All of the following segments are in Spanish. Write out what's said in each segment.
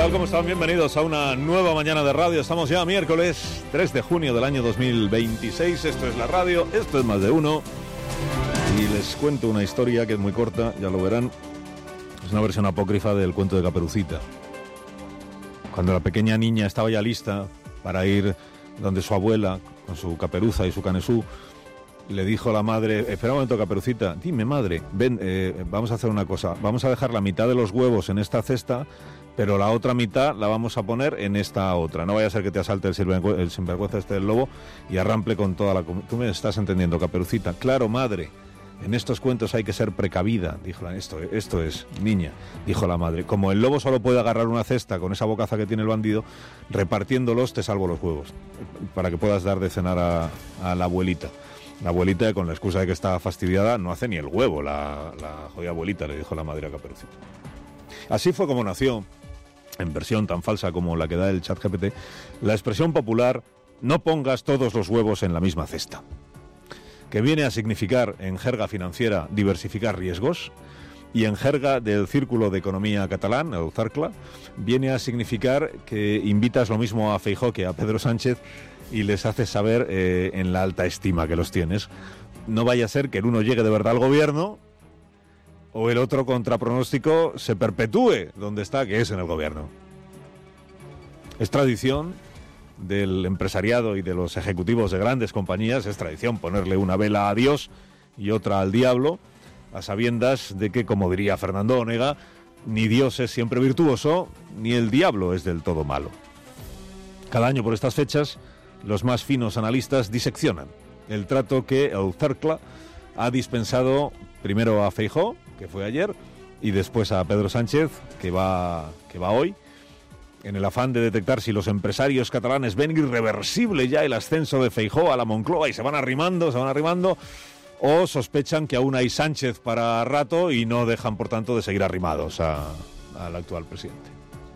tal? ¿Cómo están? Bienvenidos a una nueva mañana de radio. Estamos ya miércoles 3 de junio del año 2026. Esto es la radio, esto es Más de Uno. Y les cuento una historia que es muy corta, ya lo verán. Es una versión apócrifa del cuento de Caperucita. Cuando la pequeña niña estaba ya lista para ir donde su abuela, con su caperuza y su canesú, le dijo la madre: espera un momento, Caperucita, dime, madre, ven, vamos a hacer una cosa, vamos a dejar la mitad de los huevos en esta cesta, pero la otra mitad la vamos a poner en esta otra. No vaya a ser que te asalte el sinvergüenza este del lobo y arrample con toda la comida. ¿Tú me estás entendiendo, Caperucita? Claro, madre, en estos cuentos hay que ser precavida, dijo la... Esto es, niña, dijo la madre. Como el lobo solo puede agarrar una cesta con esa bocaza que tiene el bandido, repartiéndolos te salvo los huevos, para que puedas dar de cenar a la abuelita. La abuelita, con la excusa de que está fastidiada, no hace ni el huevo, la jodida abuelita, le dijo la madre a Caperucita. Así fue como nació, en versión tan falsa como la que da el ChatGPT, la expresión popular: no pongas todos los huevos en la misma cesta, que viene a significar, en jerga financiera, diversificar riesgos, y en jerga del Círculo de Economía catalán, el CERCLA, viene a significar que invitas lo mismo a Feijóo que a Pedro Sánchez y les haces saber en la alta estima que los tienes. No vaya a ser que el uno llegue de verdad al gobierno o el otro, contra pronóstico, se perpetúe donde está, que es en el gobierno. Es tradición del empresariado y de los ejecutivos de grandes compañías, es tradición ponerle una vela a Dios y otra al diablo, a sabiendas de que, como diría Fernando Onega, ni Dios es siempre virtuoso, ni el diablo es del todo malo. Cada año por estas fechas, los más finos analistas diseccionan el trato que el CERCLA ha dispensado primero a Feijóo, que fue ayer, y después a Pedro Sánchez, que va hoy, en el afán de detectar si los empresarios catalanes ven irreversible ya el ascenso de Feijóo a la Moncloa y se van arrimando, o sospechan que aún hay Sánchez para rato y no dejan, por tanto, de seguir arrimados al actual presidente.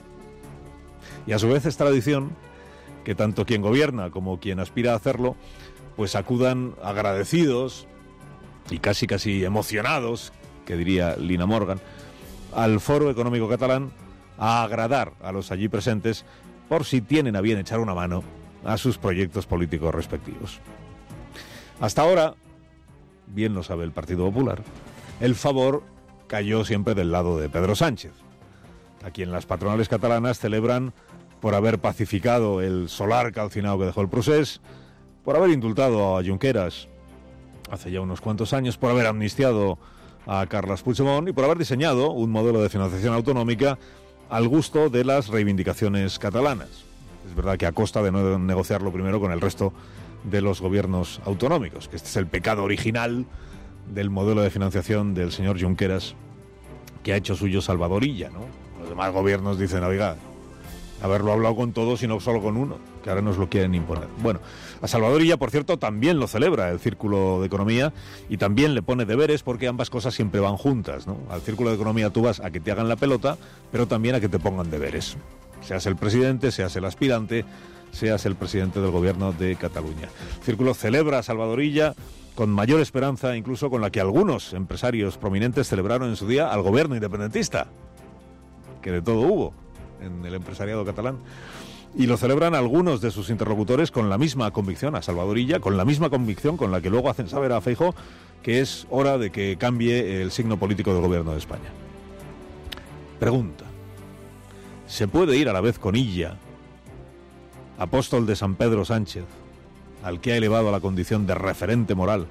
Y a su vez es tradición que tanto quien gobierna como quien aspira a hacerlo, pues acudan agradecidos y casi emocionados, que diría Lina Morgan, al Foro Económico Catalán a agradar a los allí presentes por si tienen a bien echar una mano a sus proyectos políticos respectivos. Hasta ahora, bien lo sabe el Partido Popular, el favor cayó siempre del lado de Pedro Sánchez, a quien las patronales catalanas celebran por haber pacificado el solar calcinado que dejó el procés, por haber indultado a Junqueras hace ya unos cuantos años, por haber amnistiado a Carles Puigdemont y por haber diseñado un modelo de financiación autonómica al gusto de las reivindicaciones catalanas. Es verdad que a costa de no negociarlo primero con el resto de los gobiernos autonómicos, que este es el pecado original del modelo de financiación del señor Junqueras, que ha hecho suyo Salvadorilla, ¿no? Los demás gobiernos dicen: oiga, haberlo hablado con todos y no solo con uno, que ahora nos lo quieren imponer. Bueno, a Salvadorilla, por cierto, también lo celebra el Círculo de Economía y también le pone deberes, porque ambas cosas siempre van juntas, ¿no? Al Círculo de Economía tú vas a que te hagan la pelota, pero también a que te pongan deberes. Seas el presidente, seas el aspirante, seas el presidente del gobierno de Cataluña. El Círculo celebra a Salvadorilla con mayor esperanza incluso con la que algunos empresarios prominentes celebraron en su día al gobierno independentista, que de todo hubo en el empresariado catalán, y lo celebran algunos de sus interlocutores con la misma convicción a Salvadorilla, con la misma convicción con la que luego hacen saber a Feijóo que es hora de que cambie el signo político del gobierno de España. Pregunta: ¿se puede ir a la vez con Illa, apóstol de San Pedro Sánchez, al que ha elevado a la condición de referente moral?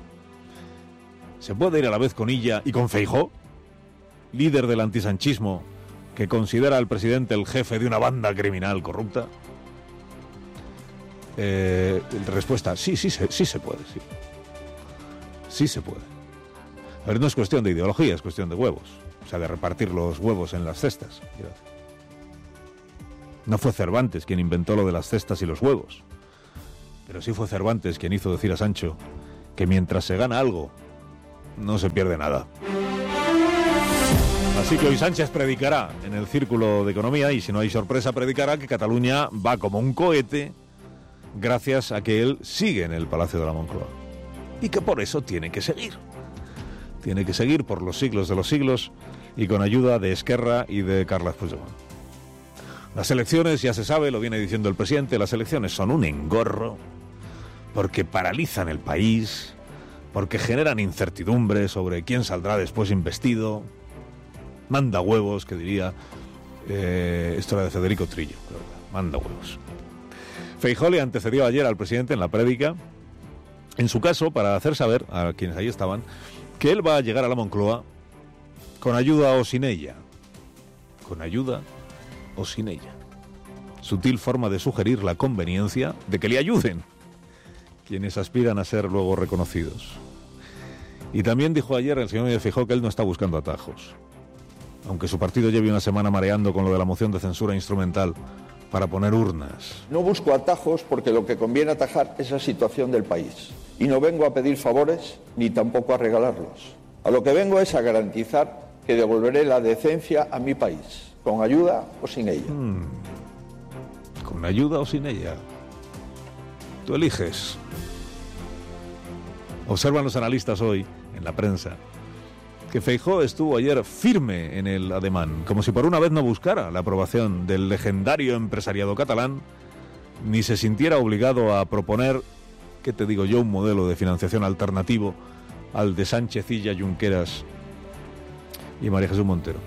¿Se puede ir a la vez con Illa y con Feijóo, líder del antisanchismo, que considera al presidente el jefe de una banda criminal corrupta? Respuesta: sí se puede, sí. Sí se puede. A ver, no es cuestión de ideología, es cuestión de huevos. O sea, de repartir los huevos en las cestas. No fue Cervantes quien inventó lo de las cestas y los huevos, pero sí fue Cervantes quien hizo decir a Sancho que mientras se gana algo, no se pierde nada. Así que hoy Sánchez predicará en el Círculo de Economía, y si no hay sorpresa predicará que Cataluña va como un cohete gracias a que él sigue en el Palacio de la Moncloa. Y que por eso tiene que seguir. Tiene que seguir por los siglos de los siglos y con ayuda de Esquerra y de Carles Puigdemont. Las elecciones, ya se sabe, lo viene diciendo el presidente, las elecciones son un engorro porque paralizan el país, porque generan incertidumbre sobre quién saldrá después investido. Manda huevos, que diría, esto era de Federico Trillo, ¿verdad? Manda huevos. Feijóo le antecedió ayer al presidente en la prédica, en su caso, para hacer saber a quienes ahí estaban, que él va a llegar a la Moncloa con ayuda o sin ella. Con ayuda o sin ella. Sutil forma de sugerir la conveniencia de que le ayuden quienes aspiran a ser luego reconocidos. Y también dijo ayer el señor Feijóo que él no está buscando atajos, aunque su partido lleve una semana mareando con lo de la moción de censura instrumental para poner urnas. No busco atajos porque lo que conviene atajar es la situación del país. Y no vengo a pedir favores ni tampoco a regalarlos. A lo que vengo es a garantizar que devolveré la decencia a mi país, con ayuda o sin ella. ¿Con ayuda o sin ella? Tú eliges. Observan los analistas hoy, en la prensa, que Feijóo estuvo ayer firme en el ademán, como si por una vez no buscara la aprobación del legendario empresariado catalán, ni se sintiera obligado a proponer, ¿qué te digo yo?, un modelo de financiación alternativo al de Sánchez, Illa, Junqueras y María Jesús Montero.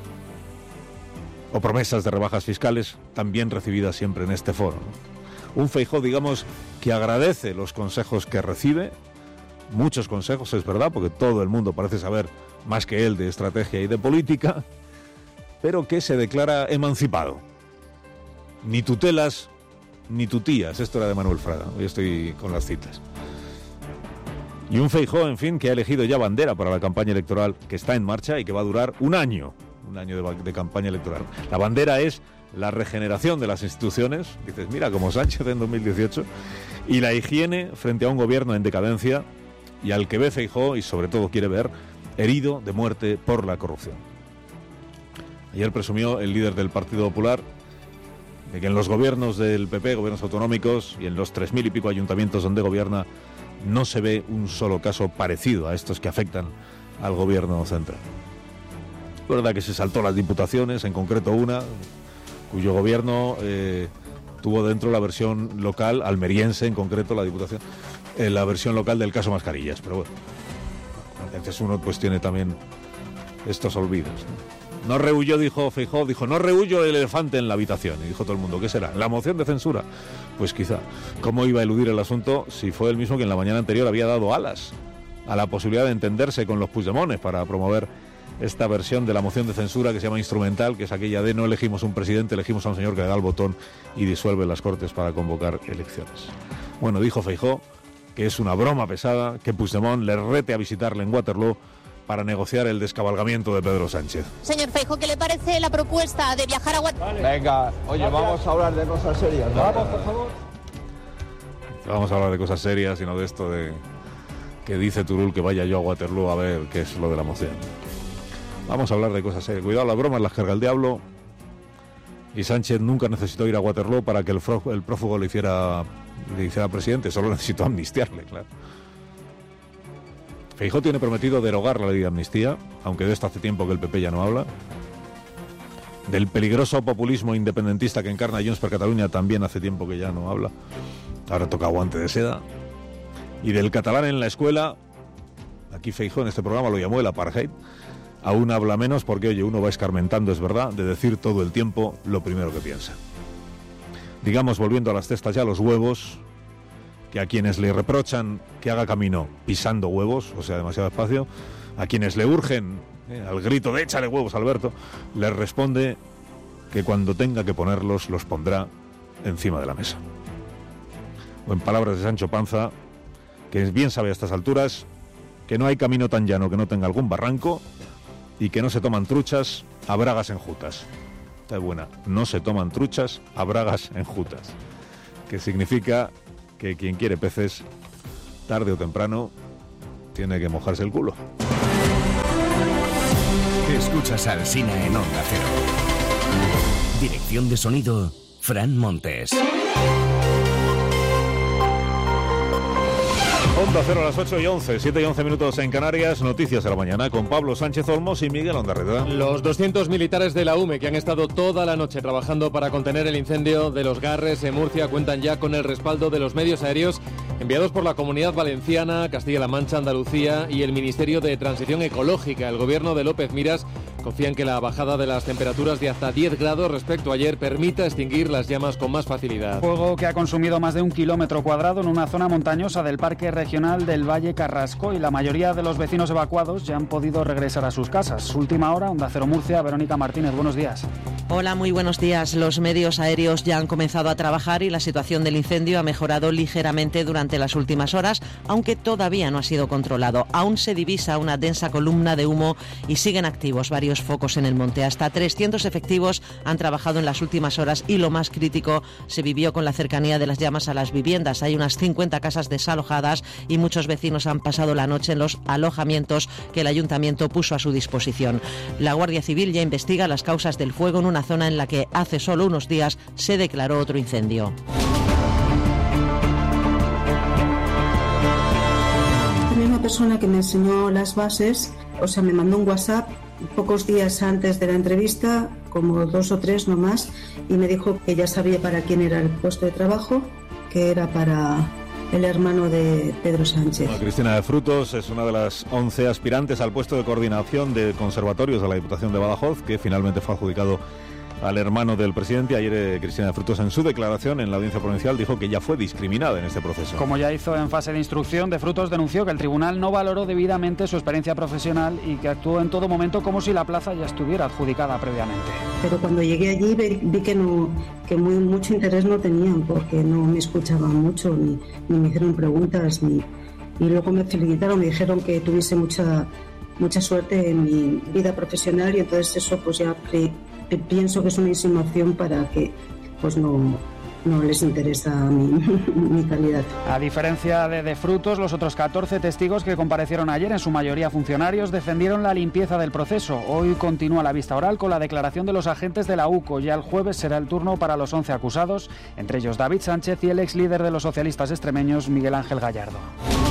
O promesas de rebajas fiscales, también recibidas siempre en este foro, ¿no? Un Feijóo, digamos, que agradece los consejos que recibe, muchos consejos, es verdad, porque todo el mundo parece saber más que él de estrategia y de política, pero que se declara emancipado. Ni tutelas, ni tutías. Esto era de Manuel Fraga, hoy estoy con las citas. Y un Feijóo, en fin, que ha elegido ya bandera para la campaña electoral que está en marcha y que va a durar un año de campaña electoral. La bandera es la regeneración de las instituciones, dices, mira, como Sánchez en 2018, y la higiene frente a un gobierno en decadencia y al que ve Feijóo, y sobre todo quiere ver, herido de muerte por la corrupción. Ayer presumió el líder del Partido Popular de que en los gobiernos del PP, gobiernos autonómicos, y en los 3.000 y pico ayuntamientos donde gobierna, no se ve un solo caso parecido a estos que afectan al gobierno central. Es verdad que se saltó las diputaciones, en concreto una, cuyo gobierno tuvo dentro la versión local, almeriense en concreto, la diputación, la versión local del caso Mascarillas, pero bueno, entonces uno pues tiene también estos olvidos, ¿no? No rehuyó, dijo Feijóo, no rehuyó el elefante en la habitación, y dijo todo el mundo, ¿qué será? ¿La moción de censura? Pues quizá. ¿Cómo iba a eludir el asunto si fue el mismo que en la mañana anterior había dado alas a la posibilidad de entenderse con los Puigdemones para promover esta versión de la moción de censura que se llama instrumental, que es aquella de no elegimos un presidente, elegimos a un señor que le da el botón y disuelve las Cortes para convocar elecciones? Bueno, dijo Feijóo que es una broma pesada que Puigdemont le rete a visitarle en Waterloo para negociar el descabalgamiento de Pedro Sánchez. Señor Feijóo, ¿qué le parece la propuesta de viajar a Waterloo? Vale. Venga, oye, gracias. Vamos a hablar de cosas serias, ¿no? Vamos, por favor. Vamos a hablar de cosas serias y no de esto de que dice Turull que vaya yo a Waterloo a ver qué es lo de la moción. Vamos a hablar de cosas serias. Cuidado, las bromas las carga el diablo, y Sánchez nunca necesitó ir a Waterloo para que el prófugo le hiciera presidente, solo necesitó amnistiarle, claro. Feijóo tiene prometido derogar la ley de amnistía, aunque de esto hace tiempo que el PP ya no habla. Del peligroso populismo independentista que encarna Junts per Catalunya también hace tiempo que ya no habla. Ahora toca guante de seda. Y del catalán en la escuela, aquí Feijóo en este programa lo llamó el apartheid, aún habla menos porque, oye, uno va escarmentando, es verdad, de decir todo el tiempo lo primero que piensa. Digamos, volviendo a las cestas ya, los huevos, que a quienes le reprochan que haga camino pisando huevos, o sea, demasiado espacio, a quienes le urgen, al grito de échale huevos, Alberto, les responde que cuando tenga que ponerlos, los pondrá encima de la mesa. O en palabras de Sancho Panza, que bien sabe a estas alturas que no hay camino tan llano que no tenga algún barranco y que no se toman truchas a bragas enjutas. Está buena, no se toman truchas a bragas enjutas, que significa que quien quiere peces, tarde o temprano, tiene que mojarse el culo. Escuchas al Alsina en Onda Cero. Dirección de sonido, Fran Montes. Onda Cero a las 8:11, 7:11 minutos en Canarias. Noticias de la mañana con Pablo Sánchez Olmos y Miguel Ondarreta. Los 200 militares de la UME que han estado toda la noche trabajando para contener el incendio de Los Garres en Murcia cuentan ya con el respaldo de los medios aéreos enviados por la Comunidad Valenciana, Castilla-La Mancha, Andalucía y el Ministerio de Transición Ecológica. El gobierno de López Miras confía en que la bajada de las temperaturas de hasta 10 grados respecto a ayer permita extinguir las llamas con más facilidad. Fuego que ha consumido más de 1 kilómetro cuadrado en una zona montañosa del Parque Regional del Valle Carrasco, y la mayoría de los vecinos evacuados ya han podido regresar a sus casas. Última hora, Onda Cero Murcia, Verónica Martínez, buenos días. Hola, muy buenos días. Los medios aéreos ya han comenzado a trabajar y la situación del incendio ha mejorado ligeramente durante las últimas horas, aunque todavía no ha sido controlado. Aún se divisa una densa columna de humo y siguen activos varios focos en el monte. Hasta 300 efectivos han trabajado en las últimas horas y lo más crítico se vivió con la cercanía de las llamas a las viviendas. Hay unas 50 casas desalojadas y muchos vecinos han pasado la noche en los alojamientos que el ayuntamiento puso a su disposición. La Guardia Civil ya investiga las causas del fuego en una zona en la que hace solo unos días se declaró otro incendio. La misma persona que me enseñó las bases, me mandó un WhatsApp pocos días antes de la entrevista, como 2 o 3 no más, y me dijo que ya sabía para quién era el puesto de trabajo, que era para el hermano de Pedro Sánchez. Bueno, Cristina de Frutos es una de las 11 aspirantes al puesto de coordinación de conservatorios de la Diputación de Badajoz, que finalmente fue adjudicado al hermano del presidente. Ayer Cristina de Frutos, en su declaración en la audiencia provincial, dijo que ya fue discriminada en este proceso. Como ya hizo en fase de instrucción, de Frutos denunció que el tribunal no valoró debidamente su experiencia profesional y que actuó en todo momento como si la plaza ya estuviera adjudicada previamente. Pero cuando llegué allí vi que mucho interés no tenían, porque no me escuchaban mucho, ni me hicieron preguntas, y luego me felicitaron, me dijeron que tuviese mucha suerte en mi vida profesional, y entonces eso pues ya pienso que es una insinuación para que pues no les interesa mi calidad. A diferencia de Frutos, los otros 14 testigos que comparecieron ayer, en su mayoría funcionarios, defendieron la limpieza del proceso. Hoy continúa la vista oral con la declaración de los agentes de la UCO. Ya el jueves será el turno para los 11 acusados, entre ellos David Sánchez y el ex líder de los socialistas extremeños, Miguel Ángel Gallardo.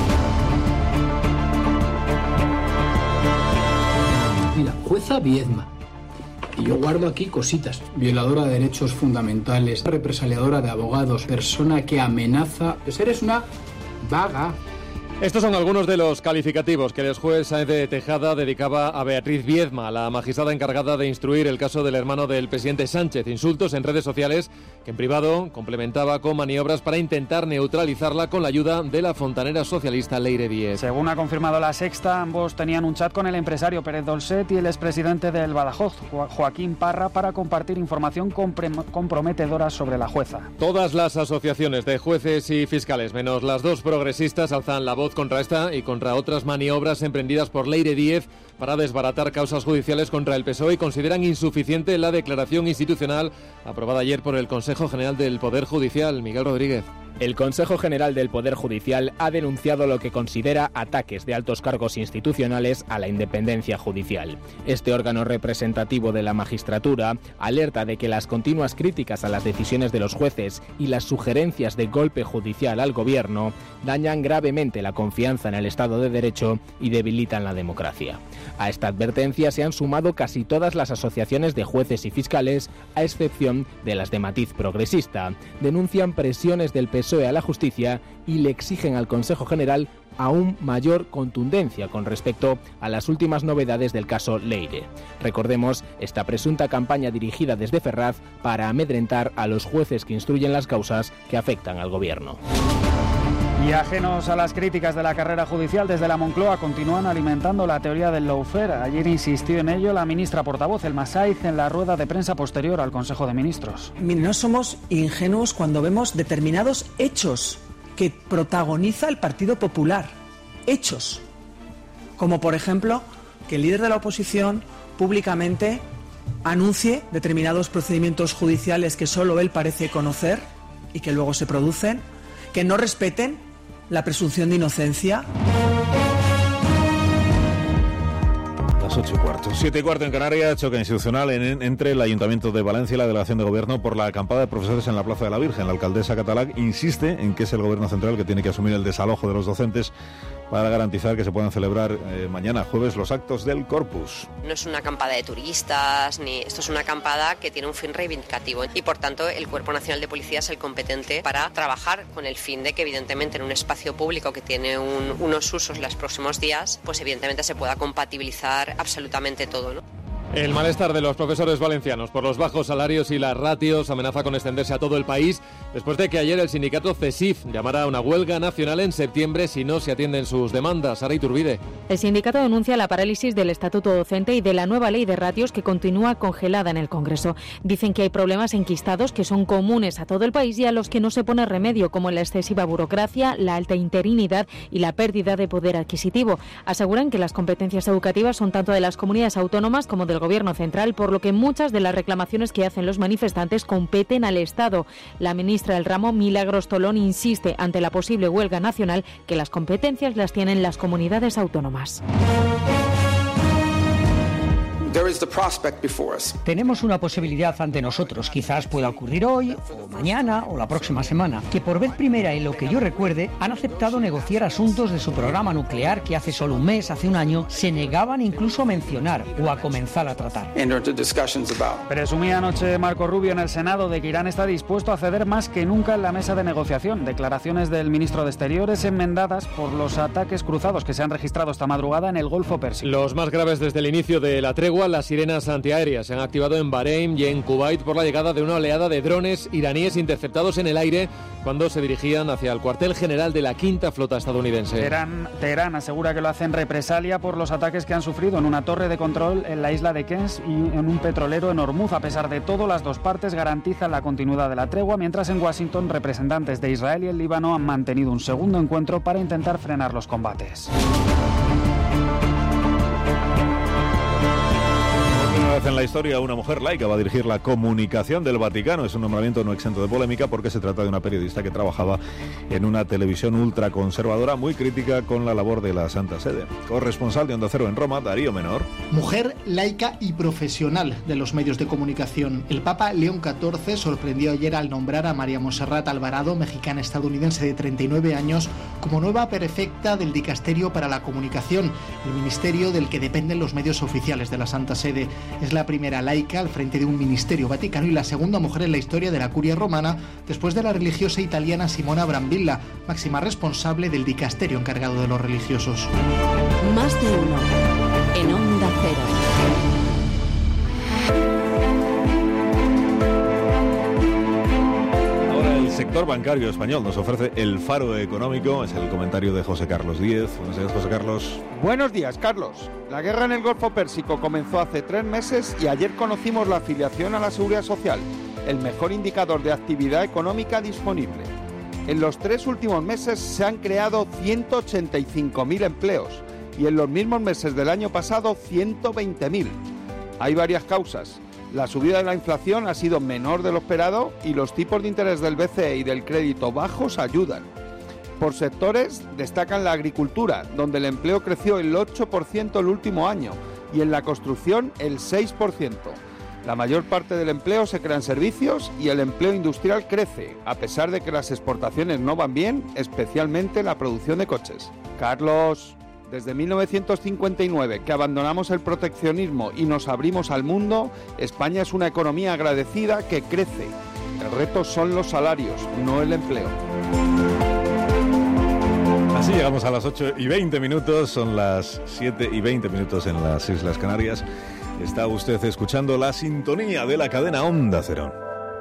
Mira, jueza Viedma. Y yo guardo aquí cositas. Violadora de derechos fundamentales, represaliadora de abogados, persona que amenaza. Pues eres una vaga. Estos son algunos de los calificativos que el juez Sáenz de Tejada dedicaba a Beatriz Viedma, la magistrada encargada de instruir el caso del hermano del presidente Sánchez. Insultos en redes sociales que en privado complementaba con maniobras para intentar neutralizarla con la ayuda de la fontanera socialista Leire Díez. Según ha confirmado La Sexta, ambos tenían un chat con el empresario Pérez Dolcet y el expresidente del Badajoz, Joaquín Parra, para compartir información comprometedora sobre la jueza. Todas las asociaciones de jueces y fiscales, menos las dos progresistas, alzan la voz contra esta y contra otras maniobras emprendidas por Leire Díez para desbaratar causas judiciales contra el PSOE, y consideran insuficiente la declaración institucional aprobada ayer por el Consejo General del Poder Judicial. Miguel Rodríguez. El Consejo General del Poder Judicial ha denunciado lo que considera ataques de altos cargos institucionales a la independencia judicial. Este órgano representativo de la magistratura alerta de que las continuas críticas a las decisiones de los jueces y las sugerencias de golpe judicial al gobierno dañan gravemente la confianza en el Estado de Derecho y debilitan la democracia. A esta advertencia se han sumado casi todas las asociaciones de jueces y fiscales, a excepción de las de matiz progresista. Denuncian presiones del PSOE a la justicia y le exigen al Consejo General aún mayor contundencia con respecto a las últimas novedades del caso Leire. Recordemos esta presunta campaña dirigida desde Ferraz para amedrentar a los jueces que instruyen las causas que afectan al gobierno. Y ajenos a las críticas de la carrera judicial, desde la Moncloa continúan alimentando la teoría del lawfare. Ayer insistió en ello la ministra portavoz, Elma Saiz, en la rueda de prensa posterior al Consejo de Ministros. No somos ingenuos cuando vemos determinados hechos que protagoniza el Partido Popular. Hechos. Como por ejemplo, que el líder de la oposición públicamente anuncie determinados procedimientos judiciales que solo él parece conocer y que luego se producen, que no respeten la presunción de inocencia. Las 8:15. 7:15 en Canarias, choque institucional entre el Ayuntamiento de Valencia y la Delegación de Gobierno por la acampada de profesores en la Plaza de la Virgen. La alcaldesa Catalá insiste en que es el Gobierno central que tiene que asumir el desalojo de los docentes para garantizar que se puedan celebrar mañana jueves los actos del Corpus. No es una acampada de turistas, esto es una acampada que tiene un fin reivindicativo y por tanto el Cuerpo Nacional de Policía es el competente para trabajar con el fin de que evidentemente en un espacio público que tiene unos usos los próximos días, pues evidentemente se pueda compatibilizar absolutamente todo, ¿no? El malestar de los profesores valencianos por los bajos salarios y las ratios amenaza con extenderse a todo el país después de que ayer el sindicato CESIF llamara a una huelga nacional en septiembre si no se atienden sus demandas. Sara Iturbide. El sindicato denuncia la parálisis del estatuto docente y de la nueva ley de ratios que continúa congelada en el Congreso. Dicen que hay problemas enquistados que son comunes a todo el país y a los que no se pone remedio, como la excesiva burocracia, la alta interinidad y la pérdida de poder adquisitivo. Aseguran que las competencias educativas son tanto de las comunidades autónomas como del Gobierno central, por lo que muchas de las reclamaciones que hacen los manifestantes competen al Estado. La ministra del ramo, Milagros Tolón, insiste ante la posible huelga nacional que las competencias las tienen las comunidades autónomas. Tenemos una posibilidad ante nosotros, quizás pueda ocurrir hoy, o mañana, o la próxima semana, que por vez primera, en lo que yo recuerde, han aceptado negociar asuntos de su programa nuclear que hace solo un mes, hace un año, se negaban incluso a mencionar o a comenzar a tratar. Presumía anoche Marco Rubio en el Senado de que Irán está dispuesto a ceder más que nunca en la mesa de negociación. Declaraciones del ministro de Exteriores enmendadas por los ataques cruzados que se han registrado esta madrugada en el Golfo Pérsico. Los más graves desde el inicio de la tregua. Las sirenas antiaéreas se han activado en Bahrein y en Kuwait por la llegada de una oleada de drones iraníes interceptados en el aire cuando se dirigían hacia el cuartel general de la Quinta Flota estadounidense. Teherán asegura que lo hace en represalia por los ataques que han sufrido en una torre de control en la isla de Kens y en un petrolero en Hormuz. A pesar de todo, las dos partes garantizan la continuidad de la tregua, mientras en Washington representantes de Israel y el Líbano han mantenido un segundo encuentro para intentar frenar los combates. En la historia, una mujer laica va a dirigir la comunicación del Vaticano. Es un nombramiento no exento de polémica porque se trata de una periodista que trabajaba en una televisión ultraconservadora muy crítica con la labor de la Santa Sede. Corresponsal de Onda Cero en Roma, Darío Menor. Mujer laica y profesional de los medios de comunicación. El Papa León XIV sorprendió ayer al nombrar a María Monserrat Alvarado, mexicana-estadounidense de 39 años, como nueva prefecta del Dicasterio para la Comunicación, el ministerio del que dependen los medios oficiales de la Santa Sede. Es la primera laica al frente de un ministerio vaticano y la segunda mujer en la historia de la curia romana, después de la religiosa italiana Simona Brambilla, máxima responsable del dicasterio encargado de los religiosos. Más de uno en Onda Cero. El sector bancario español nos ofrece el faro económico. Es el comentario de José Carlos Díez. Buenos días, José Carlos. Buenos días, Carlos. La guerra en el Golfo Pérsico comenzó hace 3 meses y ayer conocimos la afiliación a la Seguridad Social, el mejor indicador de actividad económica disponible. En los 3 últimos meses se han creado 185.000 empleos y en los mismos meses del año pasado 120.000. Hay varias causas. La subida de la inflación ha sido menor de lo esperado y los tipos de interés del BCE y del crédito bajos ayudan. Por sectores destacan la agricultura, donde el empleo creció el 8% el último año y en la construcción el 6%. La mayor parte del empleo se crea en servicios y el empleo industrial crece, a pesar de que las exportaciones no van bien, especialmente la producción de coches. Carlos, desde 1959, que abandonamos el proteccionismo y nos abrimos al mundo, España es una economía agradecida que crece. El reto son los salarios, no el empleo. Así llegamos a las 8:20, son las 7:20 en las Islas Canarias. Está usted escuchando la sintonía de la cadena Onda Cero.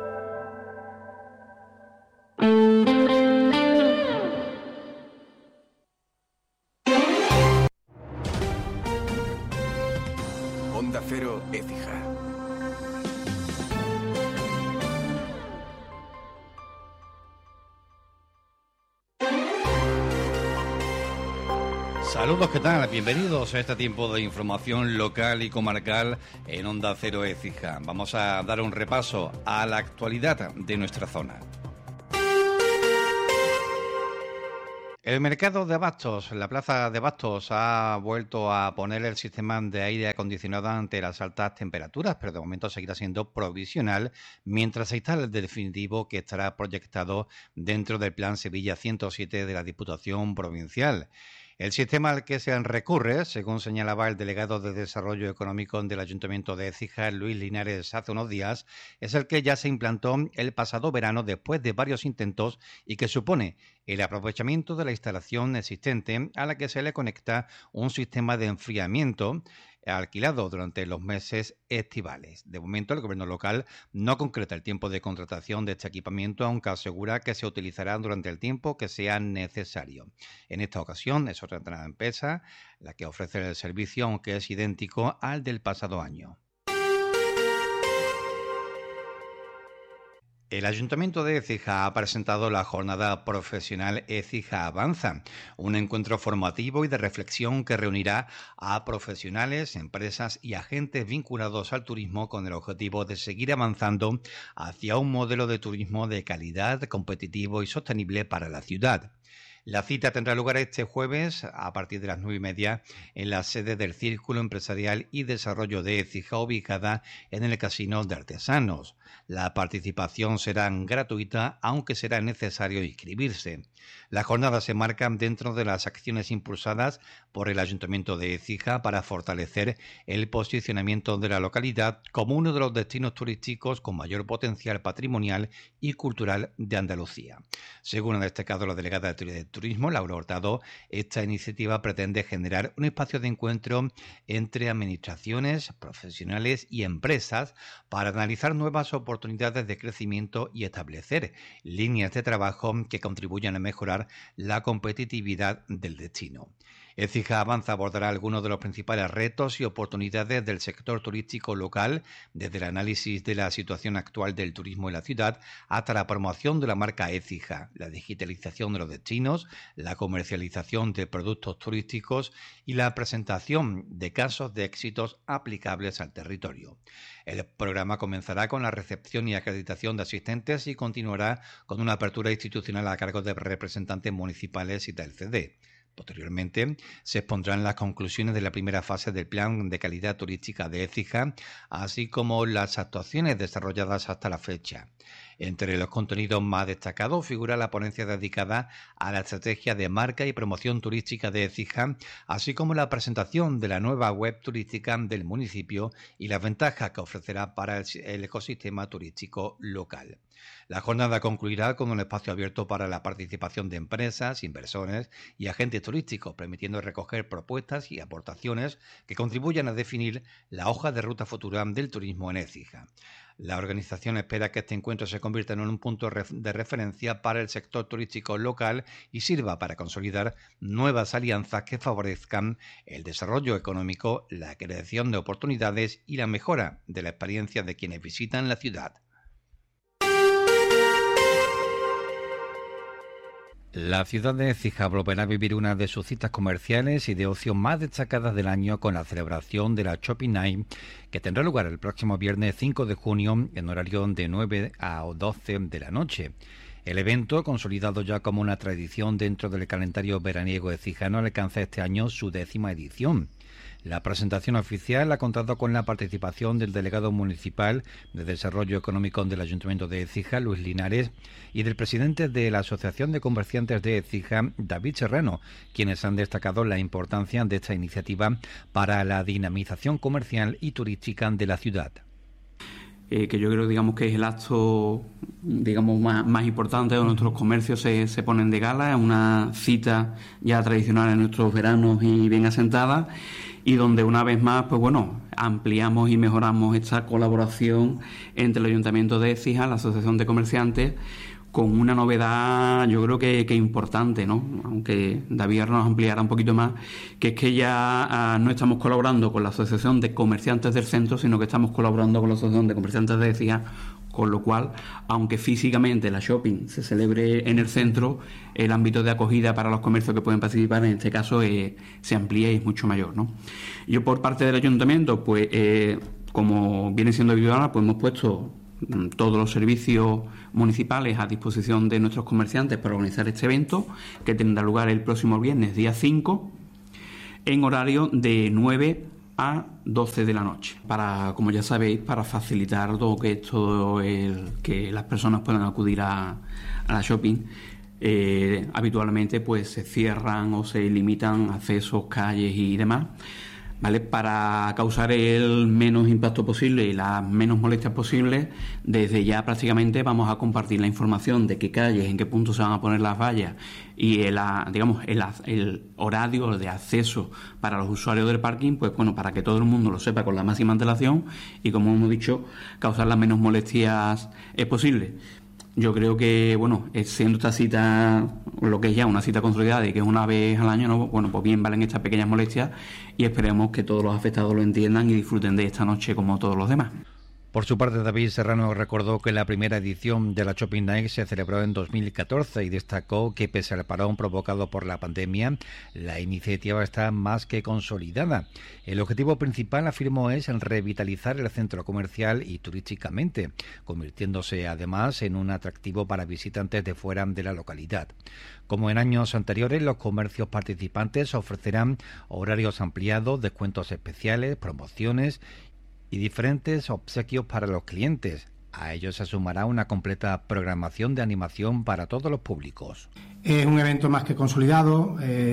Onda Cero, Écija. Saludos, ¿qué tal? Bienvenidos a este tiempo de información local y comarcal en Onda Cero Écija. Vamos a dar un repaso a la actualidad de nuestra zona. El mercado de abastos, la plaza de abastos, ha vuelto a poner el sistema de aire acondicionado ante las altas temperaturas, pero de momento seguirá siendo provisional mientras se instala el definitivo, que estará proyectado dentro del Plan Sevilla 107 de la Diputación Provincial. El sistema al que se recurre, según señalaba el delegado de Desarrollo Económico del Ayuntamiento de Écija, Luis Linares, hace unos días, es el que ya se implantó el pasado verano después de varios intentos y que supone el aprovechamiento de la instalación existente a la que se le conecta un sistema de enfriamiento alquilado durante los meses estivales. De momento, el gobierno local no concreta el tiempo de contratación de este equipamiento, aunque asegura que se utilizará durante el tiempo que sea necesario. En esta ocasión es otra empresa la que ofrece el servicio, aunque es idéntico al del pasado año. El Ayuntamiento de Écija ha presentado la jornada profesional Écija Avanza, un encuentro formativo y de reflexión que reunirá a profesionales, empresas y agentes vinculados al turismo con el objetivo de seguir avanzando hacia un modelo de turismo de calidad, competitivo y sostenible para la ciudad. La cita tendrá lugar este jueves a partir de las 9:30 en la sede del Círculo Empresarial y Desarrollo de Écija, ubicada en el Casino de Artesanos. La participación será gratuita, aunque será necesario inscribirse. La jornada se marca dentro de las acciones impulsadas por el Ayuntamiento de Écija para fortalecer el posicionamiento de la localidad como uno de los destinos turísticos con mayor potencial patrimonial y cultural de Andalucía. Según ha destacado la delegada de Turismo, Laura Hurtado, esta iniciativa pretende generar un espacio de encuentro entre administraciones, profesionales y empresas para analizar nuevas oportunidades de crecimiento y establecer líneas de trabajo que contribuyan a mejorar la competitividad del destino. Écija Avanza abordará algunos de los principales retos y oportunidades del sector turístico local, desde el análisis de la situación actual del turismo en la ciudad hasta la promoción de la marca Écija, la digitalización de los destinos, la comercialización de productos turísticos y la presentación de casos de éxitos aplicables al territorio. El programa comenzará con la recepción y acreditación de asistentes y continuará con una apertura institucional a cargo de representantes municipales y del CD. Posteriormente, se expondrán las conclusiones de la primera fase del Plan de Calidad Turística de Écija, así como las actuaciones desarrolladas hasta la fecha. Entre los contenidos más destacados figura la ponencia dedicada a la estrategia de marca y promoción turística de Écija, así como la presentación de la nueva web turística del municipio y las ventajas que ofrecerá para el ecosistema turístico local. La jornada concluirá con un espacio abierto para la participación de empresas, inversores y agentes turísticos, permitiendo recoger propuestas y aportaciones que contribuyan a definir la hoja de ruta futura del turismo en Écija. La organización espera que este encuentro se convierta en un punto de referencia para el sector turístico local y sirva para consolidar nuevas alianzas que favorezcan el desarrollo económico, la creación de oportunidades y la mejora de la experiencia de quienes visitan la ciudad. La ciudad de Écija volverá a vivir una de sus citas comerciales y de ocio más destacadas del año con la celebración de la Shopping Night, que tendrá lugar el próximo viernes 5 de junio en horario de 9 a 12 de la noche. El evento, consolidado ya como una tradición dentro del calendario veraniego écijano, alcanza este año su 10ª edición. La presentación oficial ha contado con la participación del delegado municipal de Desarrollo Económico del Ayuntamiento de Écija, Luis Linares, y del presidente de la Asociación de Comerciantes de Écija, David Serrano, quienes han destacado la importancia de esta iniciativa para la dinamización comercial y turística de la ciudad. Que yo creo, que es el acto, más importante donde nuestros comercios se ponen de gala. Es una cita ya tradicional en nuestros veranos y bien asentada, y donde una vez más, ampliamos y mejoramos esta colaboración entre el Ayuntamiento de Écija, la Asociación de Comerciantes, con una novedad, yo creo que importante, ¿no? Aunque David nos ampliará un poquito más, que es que ya no estamos colaborando con la Asociación de Comerciantes del Centro, sino que estamos colaborando con la Asociación de Comerciantes de Écija, con lo cual, aunque físicamente la shopping se celebre en el centro, el ámbito de acogida para los comercios que pueden participar en este caso se amplía y es mucho mayor, ¿no? Yo, por parte del Ayuntamiento, como viene siendo habitual, pues hemos puesto todos los servicios municipales a disposición de nuestros comerciantes para organizar este evento, que tendrá lugar el próximo viernes, día 5, en horario de 9 a 12 de la noche, para, como ya sabéis, para facilitar que las personas puedan acudir a la shopping. Habitualmente pues se cierran o se limitan accesos, calles y demás, ¿vale? Para causar el menos impacto posible y las menos molestias posibles, desde ya prácticamente vamos a compartir la información de qué calles, en qué puntos se van a poner las vallas y el horario de acceso para los usuarios del parking, pues bueno, para que todo el mundo lo sepa con la máxima antelación y, como hemos dicho, causar las menos molestias posibles. Yo creo que, bueno, siendo esta cita lo que es ya una cita consolidada y que es una vez al año, ¿no? Bueno, pues bien valen estas pequeñas molestias y esperemos que todos los afectados lo entiendan y disfruten de esta noche como todos los demás. Por su parte, David Serrano recordó que la primera edición de la Shopping Night se celebró en 2014 y destacó que, pese al parón provocado por la pandemia, la iniciativa está más que consolidada. El objetivo principal, afirmó, es revitalizar el centro comercial y turísticamente, convirtiéndose además en un atractivo para visitantes de fuera de la localidad. Como en años anteriores, los comercios participantes ofrecerán horarios ampliados, descuentos especiales, promociones y diferentes obsequios para los clientes. A ello se sumará una completa programación de animación para todos los públicos. Es un evento más que consolidado.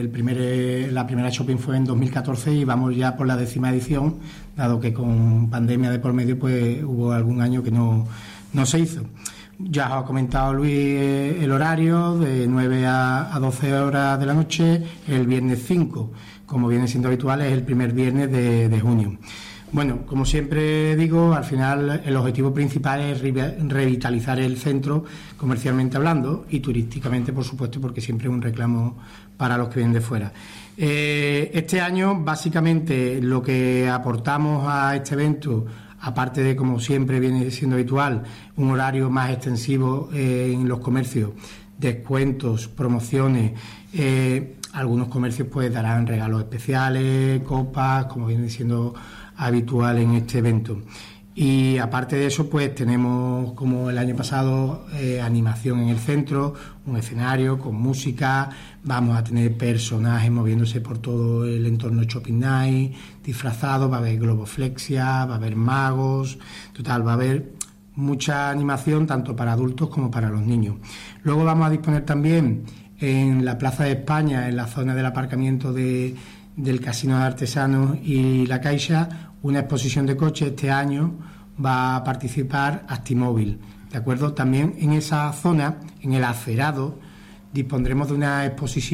La primera shopping fue en 2014 y vamos ya por la 10ª edición, dado que con pandemia de por medio pues hubo algún año que no se hizo. Ya os ha comentado Luis el horario, de 9 a 12 horas de la noche, el viernes 5, como viene siendo habitual, es el primer viernes de junio. Bueno, como siempre digo, al final el objetivo principal es revitalizar el centro comercialmente hablando y turísticamente, por supuesto, porque siempre es un reclamo para los que vienen de fuera. Este año, básicamente, lo que aportamos a este evento, aparte de, como siempre viene siendo habitual, un horario más extensivo en los comercios, descuentos, promociones, algunos comercios pues darán regalos especiales, copas, como viene siendo habitual en este evento. Y aparte de eso, pues tenemos, como el año pasado, animación en el centro, un escenario con música, vamos a tener personajes moviéndose por todo el entorno Shopping Night, disfrazados, va a haber globoflexia, va a haber magos, total, va a haber mucha animación tanto para adultos como para los niños. Luego vamos a disponer también en la Plaza de España, en la zona del aparcamiento del Casino de Artesanos y la Caixa, una exposición de coches. Este año va a participar Actimóvil, ¿de acuerdo? También en esa zona, en el acerado, dispondremos de una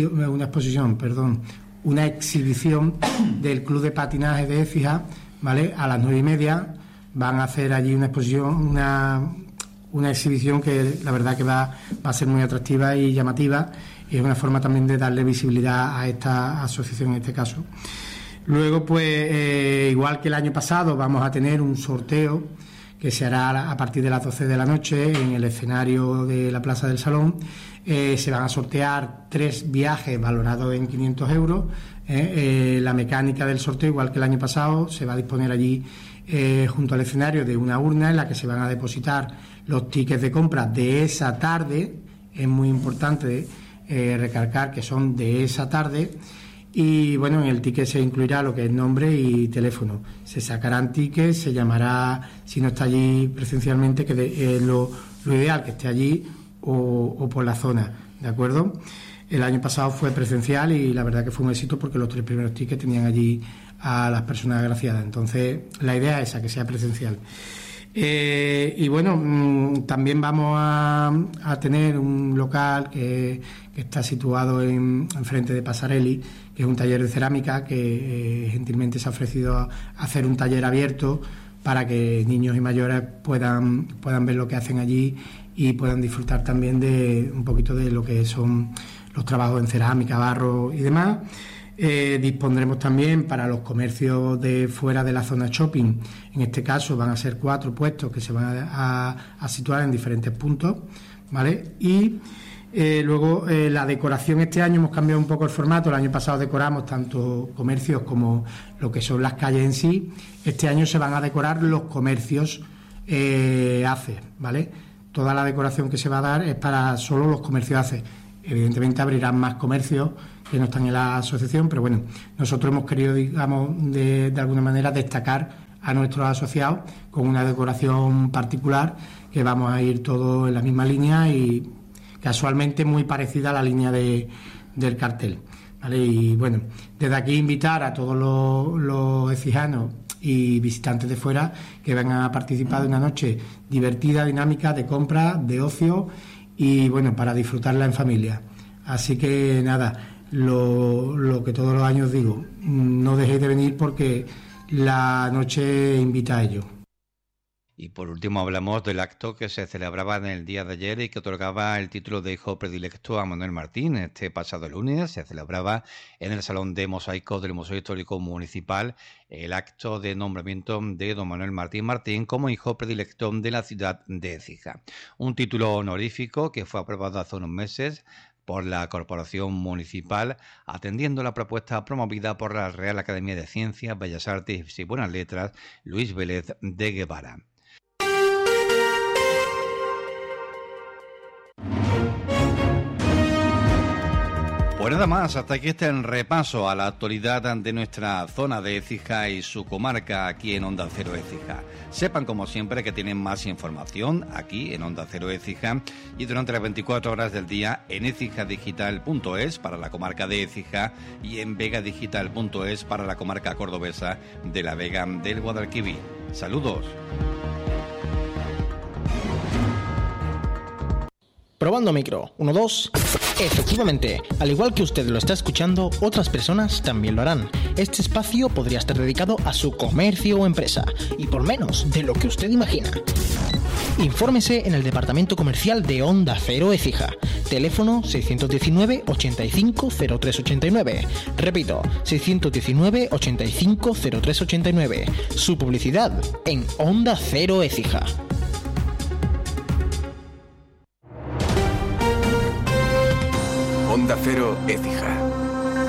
exhibición del Club de Patinaje de Écija, ¿vale? A las 9:30 van a hacer allí una exposición, una exhibición que la verdad que va a ser muy atractiva y llamativa, y es una forma también de darle visibilidad a esta asociación en este caso. Luego, pues, igual que el año pasado, vamos a tener un sorteo que se hará a partir de las 12 de la noche en el escenario de la Plaza del Salón. Se van a sortear 3 viajes valorados en 500 euros. La mecánica del sorteo, igual que el año pasado, se va a disponer allí junto al escenario de una urna en la que se van a depositar los tickets de compra de esa tarde. Es muy importante recalcar que son de esa tarde. Y bueno, en el ticket se incluirá lo que es nombre y teléfono. Se sacarán tickets, se llamará, si no está allí presencialmente, que es lo ideal, que esté allí o por la zona, ¿de acuerdo? El año pasado fue presencial y la verdad que fue un éxito porque los 3 primeros tickets tenían allí a las personas agraciadas. Entonces, la idea es esa, que sea presencial. Y bueno, también vamos a tener un local que está situado enfrente de Pasarelli, que es un taller de cerámica que gentilmente se ha ofrecido a hacer un taller abierto para que niños y mayores puedan ver lo que hacen allí y puedan disfrutar también de un poquito de lo que son los trabajos en cerámica, barro y demás. Dispondremos también para los comercios de fuera de la zona shopping. En este caso van a ser 4 puestos que se van a situar en diferentes puntos, ¿vale? Y luego la decoración, este año hemos cambiado un poco el formato. El año pasado decoramos tanto comercios como lo que son las calles en sí. Este año se van a decorar los comercios ACE, ¿vale? Toda la decoración que se va a dar es para solo los comercios ACE. Evidentemente abrirán más comercios que no están en la asociación, pero bueno, nosotros hemos querido, digamos, de alguna manera destacar a nuestros asociados con una decoración particular, que vamos a ir todos en la misma línea y casualmente muy parecida a la línea del cartel, ¿vale? Y bueno, desde aquí invitar a todos los ecijanos y visitantes de fuera que vengan a participar de una noche divertida, dinámica, de compra, de ocio y bueno, para disfrutarla en familia. Así que nada, lo que todos los años digo, no dejéis de venir porque la noche invita a ello. Y por último hablamos del acto que se celebraba en el día de ayer y que otorgaba el título de hijo predilecto a Manuel Martín. Este pasado lunes se celebraba en el Salón de Mosaicos del Museo Histórico Municipal el acto de nombramiento de don Manuel Martín Martín como hijo predilecto de la ciudad de Écija. Un título honorífico que fue aprobado hace unos meses por la Corporación Municipal, atendiendo la propuesta promovida por la Real Academia de Ciencias, Bellas Artes y Buenas Letras, Luis Vélez de Guevara. Pues nada más, hasta aquí este repaso a la actualidad de nuestra zona de Écija y su comarca aquí en Onda Cero Écija. Sepan como siempre que tienen más información aquí en Onda Cero Écija y durante las 24 horas del día en ecijadigital.es para la comarca de Écija y en vegadigital.es para la comarca cordobesa de la Vega del Guadalquivir. Saludos. Probando micro, 1, 2. Efectivamente, al igual que usted lo está escuchando, otras personas también lo harán. Este espacio podría estar dedicado a su comercio o empresa, y por menos de lo que usted imagina. Infórmese en el departamento comercial de Onda Cero Écija. Teléfono 619 85 0389. Repito, 619 85 0389. Su publicidad en Onda Cero Écija. Onda Cero Écija.